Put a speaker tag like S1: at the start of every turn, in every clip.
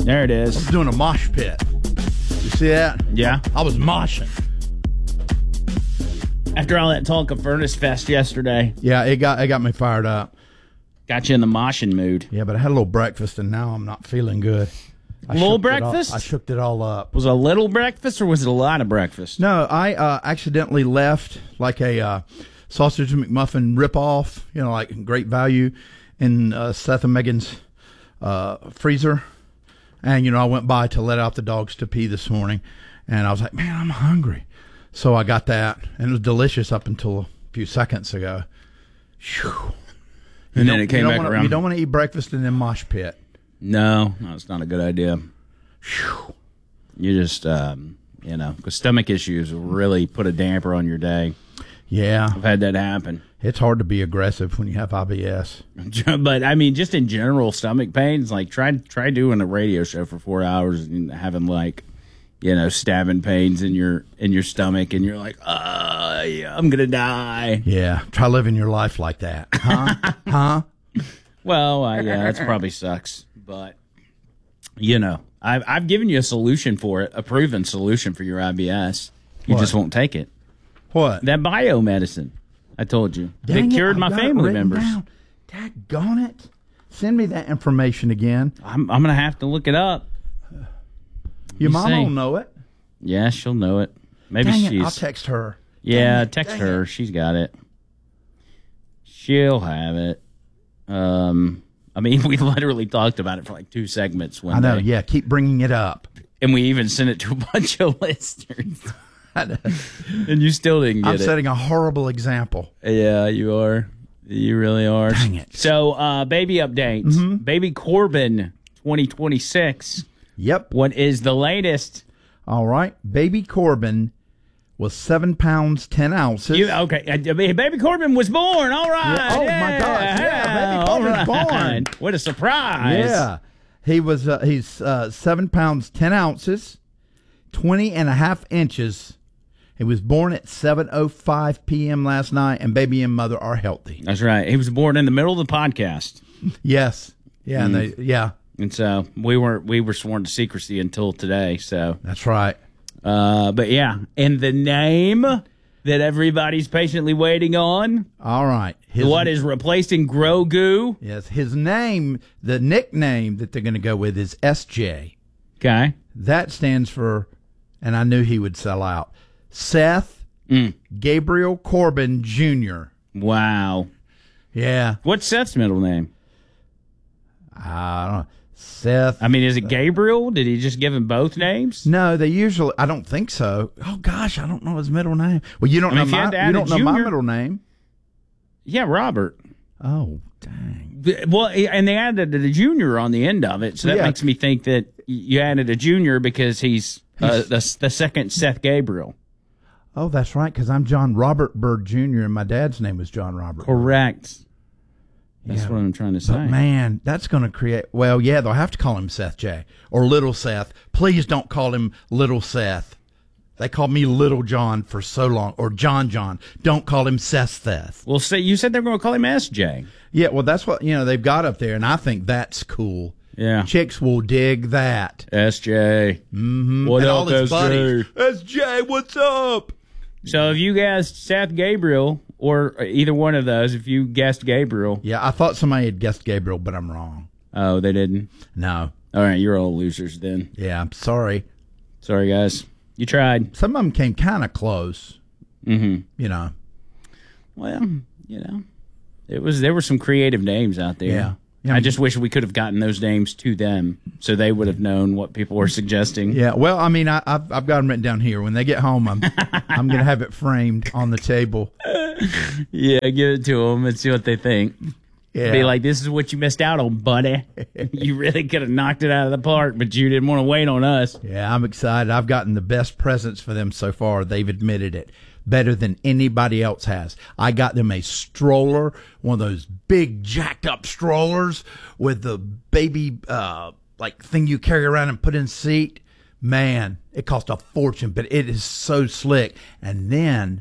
S1: There it
S2: I was
S1: is.
S2: doing a mosh pit. You see that?
S1: Yeah.
S2: I was moshing.
S1: After all that talk of Furnace Fest yesterday,
S2: Yeah, it got me fired up.
S1: got you in the moshing mood.
S2: Yeah, but I had a little breakfast and now I'm not feeling good. I
S1: Little
S2: shooked it all-
S1: breakfast?
S2: I shooked it all up.
S1: Was it a little breakfast or was it a lot of breakfast?
S2: No, I accidentally left like a sausage McMuffin ripoff, like Great Value in Seth and Megan's freezer. And, I went by to let out the dogs to pee this morning. And I was like, man, I'm hungry. So I got that. And it was delicious up until a few seconds ago. Whew.
S1: And then it came back around.
S2: You don't want to eat breakfast and then mosh pit.
S1: No, it's not a good idea.
S2: Whew.
S1: You just, because stomach issues will really put a damper on your day.
S2: Yeah.
S1: I've had that happen.
S2: It's hard to be aggressive when you have IBS.
S1: But I mean, just in general, stomach pains. Like try doing a radio show for 4 hours and having stabbing pains in your stomach, and you're like, yeah, I'm gonna die.
S2: Yeah. Try living your life like that. Huh? Huh?
S1: Well, yeah, that probably sucks. But I've given you a solution for it, a proven solution for your IBS. You
S2: What?
S1: just won't take it.
S2: What?
S1: That biomedicine. I told you.
S2: Dang
S1: It
S2: it,
S1: cured
S2: I've
S1: my
S2: got it
S1: family
S2: written
S1: members.
S2: down. Daggone it. Send me that information again.
S1: I'm going to have to look it up.
S2: Your mom
S1: see.
S2: will know it.
S1: Yeah, she'll know it. Maybe
S2: Dang
S1: she's...
S2: it, I'll text her.
S1: Yeah,
S2: Dang it,
S1: text
S2: dang
S1: her.
S2: it.
S1: She's got it. She'll have it. I mean, we literally talked about it for like 2 segments one
S2: I know,
S1: day.
S2: yeah. Keep bringing it up.
S1: And we even sent it to a bunch of listeners. And you still didn't get
S2: I'm
S1: it.
S2: setting a horrible example.
S1: Yeah, you are. You really are.
S2: Dang it.
S1: So, baby updates. Baby Corbin 2026.
S2: Yep.
S1: What is the latest?
S2: All right. Baby Corbin was 7 pounds, 10 ounces.
S1: Okay. Baby Corbin was born. All right.
S2: Yeah. Oh, my gosh. Yeah, baby Corbin's born.
S1: What a surprise.
S2: Yeah. He's 7 pounds, 10 ounces, 20 and a half inches. He was born at 7:05 p.m. last night, and baby and mother are healthy.
S1: That's right. He was born in the middle of the podcast.
S2: Yes. Yeah. And
S1: And so we were sworn to secrecy until today. So,
S2: that's right.
S1: but yeah. And the name that everybody's patiently waiting on,
S2: All right.
S1: what is replacing Grogu?
S2: Yes. His name, the nickname that they're going to go with is SJ.
S1: Okay.
S2: That stands for, and I knew he would sell out, Seth Gabriel Corbin Jr.
S1: Wow.
S2: Yeah.
S1: What's Seth's middle name?
S2: I don't know. Seth.
S1: I mean, is it Gabriel? Did he just give him both names?
S2: No, they usually. I don't think so. Oh gosh, I don't know his middle name. Well, you don't
S1: I mean, if you
S2: know
S1: had
S2: my.
S1: to add
S2: You
S1: a
S2: don't know my
S1: junior-
S2: middle name.
S1: Yeah, Robert.
S2: Oh dang.
S1: Well, and they added the junior on the end of it, so that
S2: Yeah.
S1: makes me think that you added a junior because he's the second Seth Gabriel.
S2: Oh, that's right. Because I'm John Robert Bird Jr. and my dad's name was John Robert.
S1: Correct. That's
S2: Yeah.
S1: what I'm trying to say.
S2: But man, that's going to create. Well, yeah, they'll have to call him Seth J. or Little Seth. Please don't call him Little Seth. They called me Little John for so long, or John John. Don't call him Seth.
S1: Well, say you said they're going to call him SJ.
S2: Yeah, well, that's what they've got up there, and I think that's cool.
S1: Yeah.
S2: Chicks will dig that.
S1: SJ.
S2: Mm-hmm.
S1: What
S2: and
S1: up,
S2: all his
S1: SJ?
S2: buddies. SJ, what's up?
S1: So if you guessed Seth Gabriel, or either one of those, if you guessed Gabriel.
S2: Yeah, I thought somebody had guessed Gabriel, but I'm wrong.
S1: Oh, they didn't?
S2: No.
S1: All right, you're all losers then.
S2: Yeah, I'm sorry.
S1: Sorry, guys. You tried.
S2: Some of them came kind of close.
S1: Mm-hmm. Well, there were some creative names out there.
S2: Yeah.
S1: I just wish we could have gotten those names to them so they would have known what people were suggesting.
S2: Yeah, well, I mean, I've got them written down here. When they get home, I'm going to have it framed on the table.
S1: Yeah, give it to them and see what they think.
S2: Yeah.
S1: Be like, this is what you missed out on, buddy. You really could have knocked it out of the park, but you didn't want to wait on us.
S2: Yeah, I'm excited. I've gotten the best presents for them so far. They've admitted it. Better than anybody else has. I got them a stroller, one of those big jacked up strollers with the baby thing you carry around and put in the seat. Man, it cost a fortune, but it is so slick. And then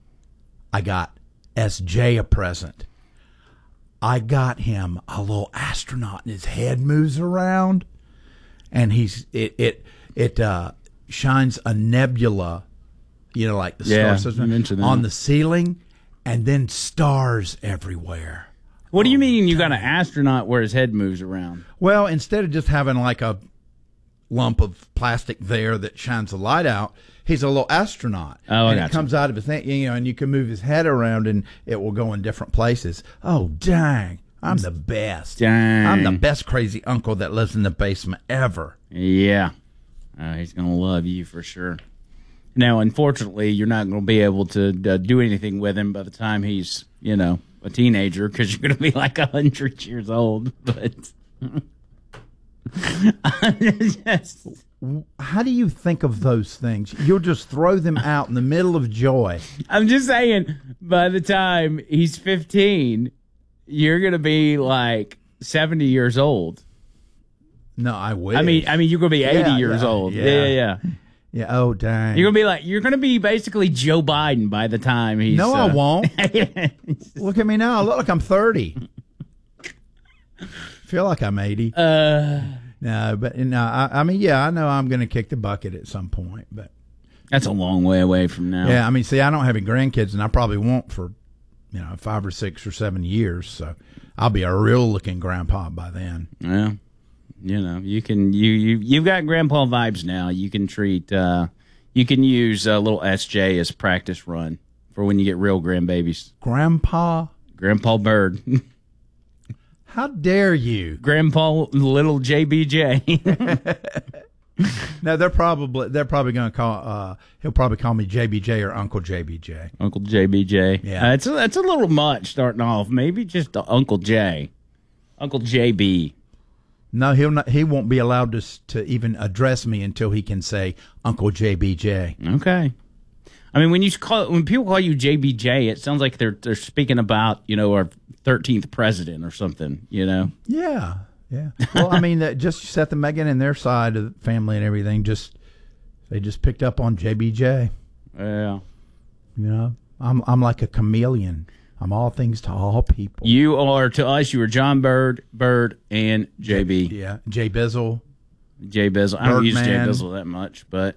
S2: I got SJ a present. I got him a little astronaut and his head moves around. and it shines a nebula, like the star system on the ceiling, and then stars everywhere.
S1: What do you mean you got an astronaut where his head moves around?
S2: Well, instead of just having like a lump of plastic there that shines the light out, he's a little astronaut.
S1: Oh,
S2: and it comes out of his thing, and you can move his head around, and it will go in different places. Oh, dang. I'm the best.
S1: Dang.
S2: I'm the best crazy uncle that lives in the basement ever.
S1: Yeah. He's going to love you for sure. Now, unfortunately, you're not going to be able to do anything with him by the time he's, a teenager, because you're going to be like 100 years old. But
S2: how do you think of those things? You'll just throw them out in the middle of joy.
S1: I'm just saying, by the time he's 15, you're going to be like 70 years old.
S2: No, I wish.
S1: I mean, you're going to be 80 years old. Yeah.
S2: Yeah. Oh, dang.
S1: You're going to be basically Joe Biden by the time he's.
S2: No, I won't. Look at me now. I look like I'm 30. Feel like I'm 80. No, but I mean, I know I'm going to kick the bucket at some point, but
S1: that's a long way away from now.
S2: Yeah, I mean, see, I don't have any grandkids, and I probably won't for 5 or 6 or 7 years. So I'll be a real looking grandpa by then.
S1: Yeah. You've got grandpa vibes now. You can you can use a little SJ as practice run for when you get real grandbabies. Grandpa Bird.
S2: How dare you?
S1: Grandpa little JBJ.
S2: No, they're probably going to call, he'll probably call me JBJ or Uncle JBJ.
S1: Uncle JBJ.
S2: Yeah.
S1: That's a little much starting off. Maybe just Uncle J. Uncle JB.
S2: No, he won't be allowed to even address me until he can say Uncle JBJ.
S1: Okay. I mean, when people call you JBJ, it sounds like they're speaking about, our 13th president or something,
S2: Yeah. Well, I mean, just Seth and Megan and their side of the family and everything, they just picked up on JBJ.
S1: Yeah.
S2: I'm like a chameleon. I'm all things to all people.
S1: You are to us. You are John Bird, and JB.
S2: Yeah, Jay Bizzle.
S1: Jay Bizzle. I don't use Jay Bizzle that much, but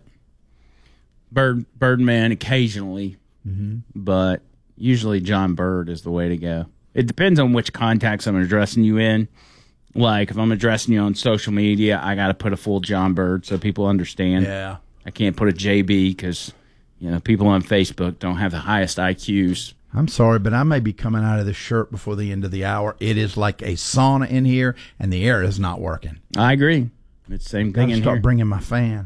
S1: Birdman occasionally. Mm-hmm. But usually John Bird is the way to go. It depends on which contacts I'm addressing you in. Like if I'm addressing you on social media, I got to put a full John Bird so people understand.
S2: Yeah,
S1: I can't put a JB because people on Facebook don't have the highest IQs.
S2: I'm sorry, but I may be coming out of the shirt before the end of the hour. It is like a sauna in here, and the air is not working.
S1: I agree. It's the same thing in here.
S2: Start bringing my fan.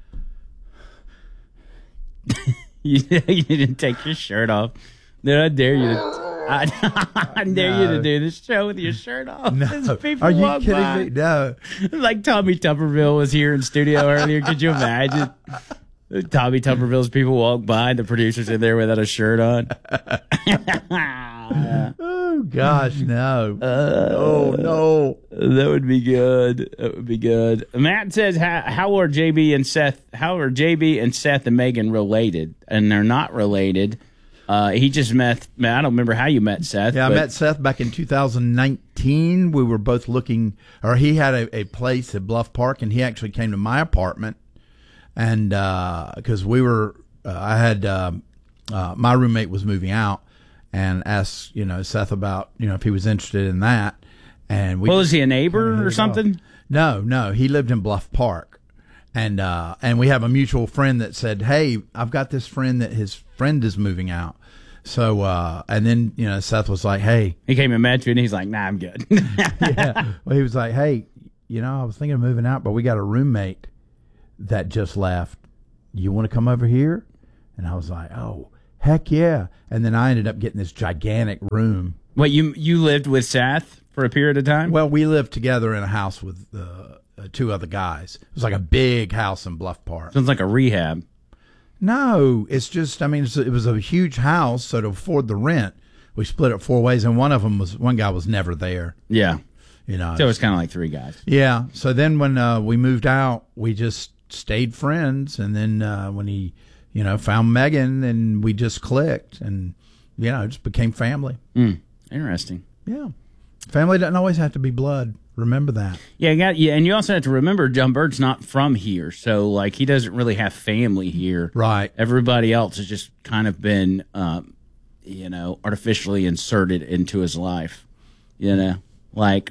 S1: You didn't take your shirt off. Dude, I dare you to. I dare you to do this show with your shirt off.
S2: No. Are you kidding me? No.
S1: Like Tommy Tupperville was here in studio earlier. Could you imagine? Tommy Tupperville's people walk by, the producer's in there without a shirt on.
S2: Oh, gosh, no. Oh, no.
S1: That would be good. That would be good. Matt says, how are JB and Seth and Megan related? And they're not related. He just met, I don't remember how you met Seth.
S2: Yeah, I met Seth back in 2019. We were both looking, or he had a place at Bluff Park, and he actually came to my apartment. And because I had my roommate was moving out, and asked Seth about if he was interested in that. And
S1: was he a neighbor or something?
S2: No, he lived in Bluff Park, and we have a mutual friend that said, "Hey, I've got this friend that his friend is moving out." So and then Seth was like, "Hey,"
S1: he came and met you, and he's like, "Nah, I'm good."
S2: Yeah, well, he was like, "Hey, I was thinking of moving out, but we got a roommate that just left. You want to come over here?" And I was like, "Oh, heck yeah." And then I ended up getting this gigantic room.
S1: Wait, you lived with Seth for a period of time?
S2: Well, we lived together in a house with 2 other guys. It was like a big house in Bluff Park.
S1: Sounds like a rehab.
S2: No, it's just, it was a huge house, so to afford the rent, we split it 4 ways, and one guy was never there.
S1: Yeah. So it's kind of like 3 guys.
S2: Yeah. So then when we moved out, we just stayed friends, and then when he, found Megan, and we just clicked, and it just became family.
S1: Interesting.
S2: Yeah. Family doesn't always have to be blood. Remember that.
S1: Yeah, and you also have to remember John Bird's not from here, so like he doesn't really have family here.
S2: Right.
S1: Everybody else has just kind of been, artificially inserted into his life. Like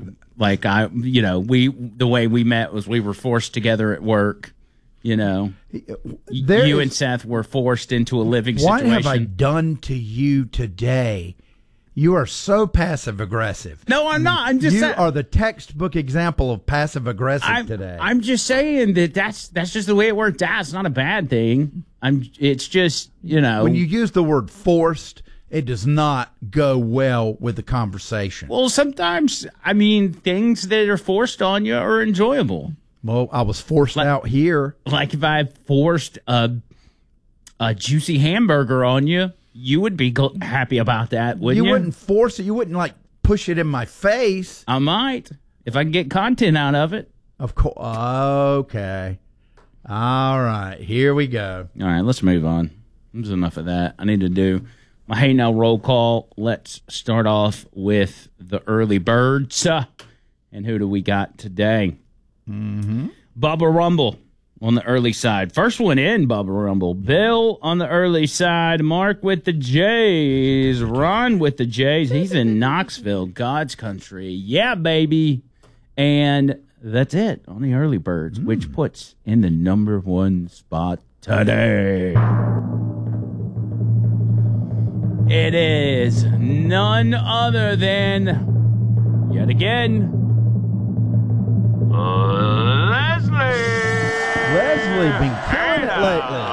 S1: the way we met was we were forced together at work. You and Seth were forced into a living situation.
S2: What have I done to you today? You are so passive aggressive.
S1: No, I'm not. I'm just saying.
S2: You are the textbook example of passive aggressive today.
S1: I'm just saying that's just the way it worked out. It's not a bad thing. It's just,
S2: when you use the word forced, it does not go well with the conversation.
S1: Well, sometimes, things that are forced on you are enjoyable.
S2: Well, I was forced out here.
S1: Like if I forced a juicy hamburger on you, you would be happy about that, wouldn't you?
S2: You wouldn't force it. You wouldn't, push it in my face.
S1: I might, if I can get content out of it.
S2: Of course. Okay. All right. Here we go.
S1: All right, let's move on. There's enough of that. I need to do my Hey Now roll call. Let's start off with the early birds. And who do we got today? Bubba Rumble on the early side. First one in, Bubba Rumble. Bill on the early side. Mark with the Jays. Ron with the Jays. He's in Knoxville, God's country. Yeah, baby. And that's it on the early birds, which puts in the number one spot today. It is none other than, yet again,
S2: Leslie been killing it lately.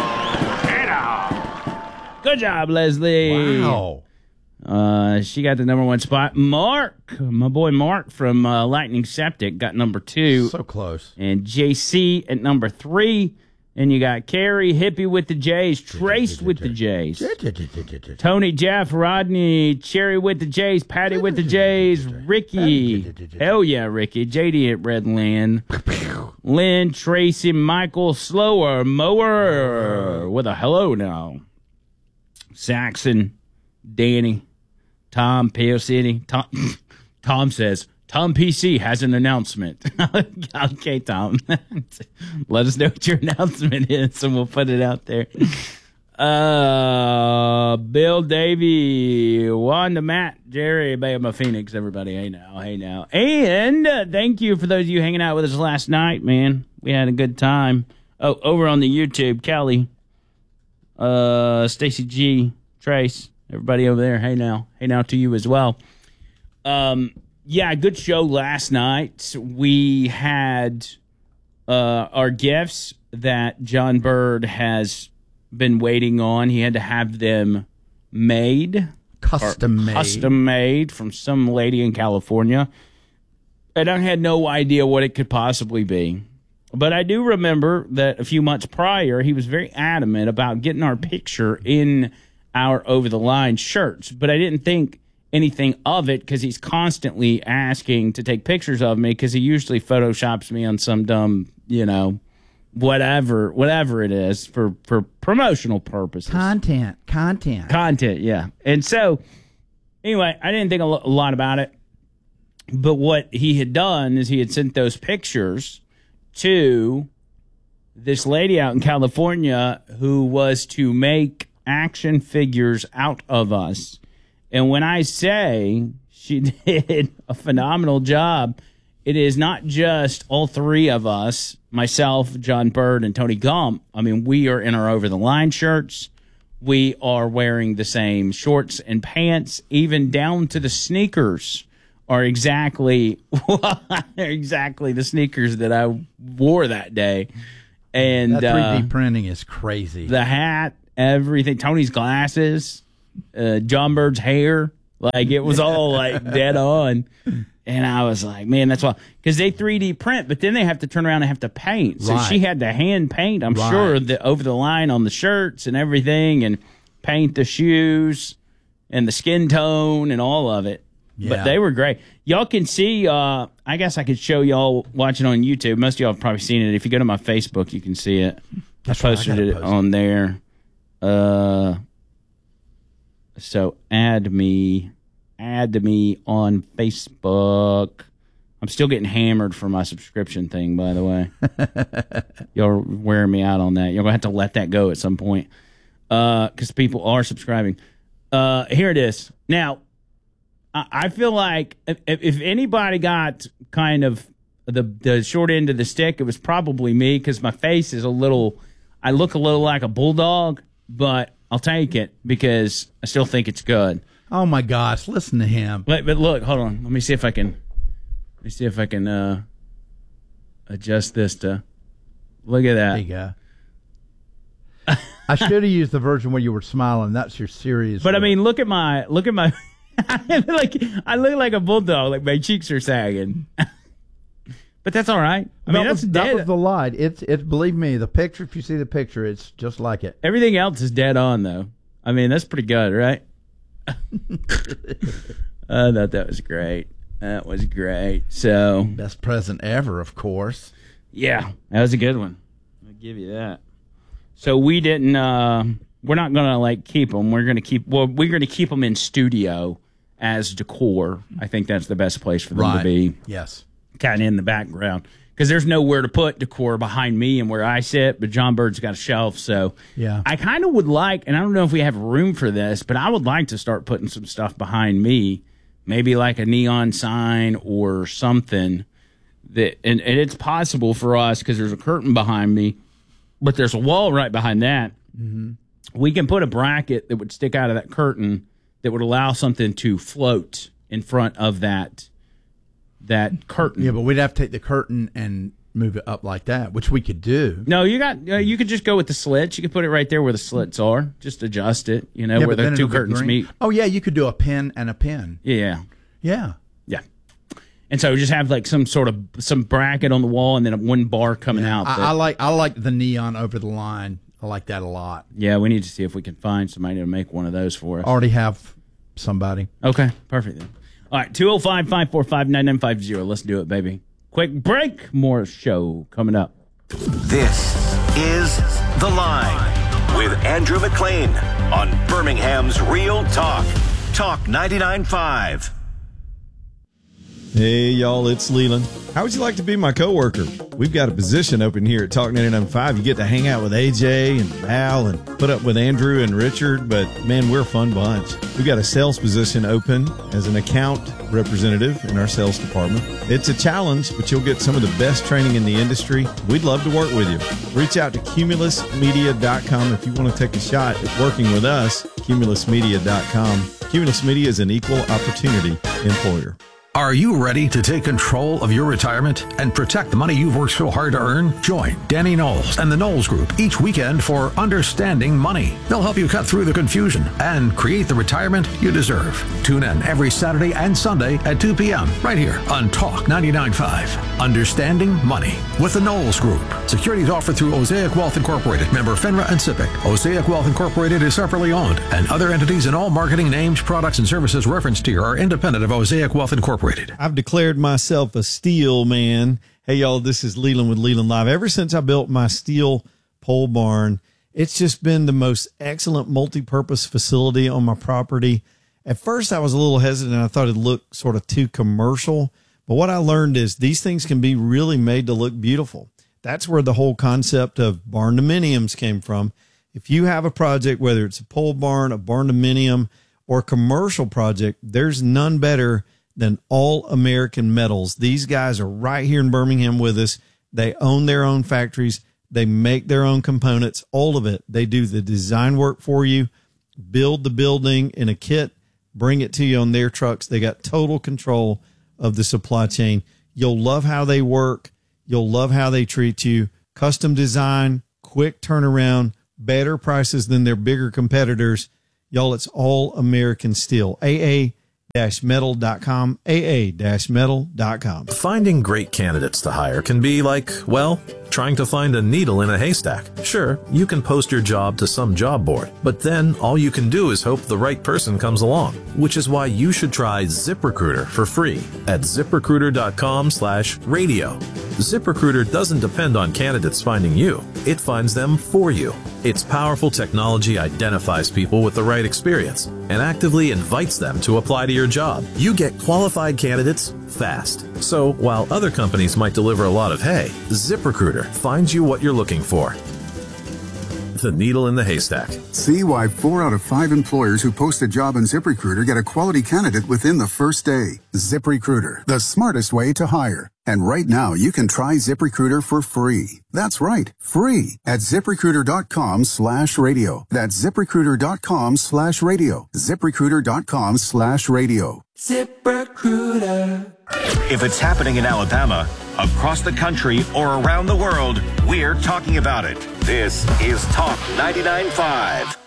S1: Good job, Leslie.
S2: Wow.
S1: She got the number one spot. Mark, my boy Mark from Lightning Septic, got number 2.
S2: So close.
S1: And JC at number 3. And you got Carrie, Hippie with the J's, Trace with the J's, Tony, Jeff, Rodney, Cherry with the J's, Patty with the J's, Ricky, hell yeah, Ricky, JD at Redland, Lynn, Tracy, Michael, Slower, Mower with a hello now, Saxon, Danny, Tom, Pale City, Tom says, Tom PC has an announcement. Okay, Tom. Let us know what your announcement is, and we'll put it out there. Bill Davey, Wanda, Matt, Jerry, Bama Phoenix, everybody. Hey now. And thank you for those of you hanging out with us last night, man. We had a good time. Oh, over on the YouTube, Kelly, Stacy G, Trace, everybody over there. Hey now to you as well. Yeah, good show last night. We had our gifts that John Bird has been waiting on. He had to have them made. Custom made from some lady in California. And I had no idea what it could possibly be. But I do remember that a few months prior, he was very adamant about getting our picture in our over-the-line shirts. But I didn't think anything of it because he's constantly asking to take pictures of me because he usually photoshops me on some dumb, whatever it is for promotional purposes.
S2: Content,
S1: yeah. And so, anyway, I didn't think a lot about it. But what he had done is he had sent those pictures to this lady out in California who was to make action figures out of us. And when I say she did a phenomenal job, it is not just all three of us, myself, John Bird, and Tony Gump. I mean, we are in our over-the-line shirts. We are wearing the same shorts and pants, even down to the sneakers are exactly the sneakers that I wore that day. And
S2: that 3D printing is crazy.
S1: The hat, everything, Tony's glasses, John Bird's hair, like it was all like dead on. And I was like, man, that's why, because they 3D print, but then they have to turn around and have to paint. So she had to hand paint, I'm sure, over the line on the shirts and everything, and paint the shoes and the skin tone and all of it. Yeah. But they were great. Y'all can see, I guess I could show y'all watching on YouTube. Most of y'all have probably seen it. If you go to my Facebook, you can see it. I posted it on there. So add me on Facebook. I'm still getting hammered for my subscription thing, by the way. Y'all are wearing me out on that. You're going to have to let that go at some point because people are subscribing. Here it is. Now, I feel like if anybody got kind of the short end of the stick, it was probably me because my face is I look a little like a bulldog, but I'll take it because I still think it's good.
S2: Oh my gosh, listen to him.
S1: But look, hold on. Let me see if I can adjust this to look at that.
S2: There you go. I should have used the version where you were smiling. That's your serious.
S1: But look. I mean, look at my I look like a bulldog, like my cheeks are sagging. But that's all right. I mean,
S2: that was the lie. It's believe me, the picture, if you see the picture, it's just like it.
S1: Everything else is dead on, though. I mean, that's pretty good, right? I thought that was great. That was great. So
S2: best present ever, of course.
S1: Yeah, that was a good one. I'll give you that. So we didn't. We're not gonna keep them. We're gonna keep them in studio as decor. I think that's the best place for them to be.
S2: Yes.
S1: Kind of in the background because there's nowhere to put decor behind me and where I sit, but John Bird's got a shelf, so
S2: yeah.
S1: I kind of would like, and I don't know if we have room for this, but I would like to start putting some stuff behind me, maybe like a neon sign or something that, and it's possible for us because there's a curtain behind me, but there's a wall right behind that.
S2: Mm-hmm.
S1: We can put a bracket that would stick out of that curtain that would allow something to float in front of that curtain.
S2: Yeah, but we'd have to take the curtain and move it up like that, which we could do.
S1: No, you could just go with the slits. You could put it right there where the slits are. Just adjust it, where the two curtains meet.
S2: Oh, yeah, you could do a pin and a pin.
S1: Yeah.
S2: Yeah.
S1: Yeah. And so just have some bracket on the wall and then one bar coming out.
S2: I like the neon over the line. I like that a lot.
S1: Yeah, we need to see if we can find somebody to make one of those for us.
S2: Already have somebody.
S1: Okay, perfect then. All right, 205-545-9950. Let's do it, baby. Quick break. More show coming up.
S3: This is The Line with Andrew McLean on Birmingham's Real Talk. Talk 99.5.
S4: Hey, y'all, it's Leland. How would you like to be my coworker? We've got a position open here at Talk 99.5. You get to hang out with AJ and Val and put up with Andrew and Richard, but man, we're a fun bunch. We've got a sales position open as an account representative in our sales department. It's a challenge, but you'll get some of the best training in the industry. We'd love to work with you. Reach out to cumulusmedia.com if you want to take a shot at working with us, cumulusmedia.com. Cumulus Media is an equal opportunity employer.
S5: Are you ready to take control of your retirement and protect the money you've worked so hard to earn? Join Danny Knowles and the Knowles Group each weekend for Understanding Money. They'll help you cut through the confusion and create the retirement you deserve. Tune in every Saturday and Sunday at 2 p.m. right here on Talk 99.5. Understanding Money with the Knowles Group. Securities offered through Osaic Wealth Incorporated, member FINRA and SIPC. Osaic Wealth Incorporated is separately owned, and other entities and all marketing names, products, and services referenced here are independent of Osaic Wealth Incorporated.
S4: I've declared myself a steel man. Hey, y'all, this is Leland with Leland Live. Ever since I built my steel pole barn, it's just been the most excellent multi-purpose facility on my property. At first, I was a little hesitant. I thought it looked sort of too commercial. But what I learned is these things can be really made to look beautiful. That's where the whole concept of barn-dominiums came from. If you have a project, whether it's a pole barn, a barn-dominium, or a commercial project, there's none better than All American Metals. These guys are right here in Birmingham with us. They own their own factories. They make their own components, all of it. They do the design work for you, build the building in a kit, bring it to you on their trucks. They got total control of the supply chain. You'll love how they work. You'll love how they treat you. Custom design, quick turnaround, better prices than their bigger competitors. Y'all, it's All American Steel. AA-metal.com, AA-metal.com.
S6: Finding great candidates to hire can be like, well, trying to find a needle in a haystack. Sure, you can post your job to some job board, but then all you can do is hope the right person comes along, which is why you should try ZipRecruiter for free at ziprecruiter.com/radio. ZipRecruiter doesn't depend on candidates finding you. It finds them for you. Its powerful technology identifies people with the right experience and actively invites them to apply to your job. You get qualified candidates fast. So while other companies might deliver a lot of hay, ZipRecruiter finds you what you're looking for. The needle in the haystack.
S7: See why 4 out of 5 employers who post a job on ZipRecruiter get a quality candidate within the first day. ZipRecruiter, the smartest way to hire. And right now, you can try ZipRecruiter for free. That's right, free at ZipRecruiter.com/radio. That's ZipRecruiter.com/radio. ZipRecruiter.com/radio.
S3: ZipRecruiter. If it's happening in Alabama, across the country, or around the world, we're talking about it. This is Talk 99.5.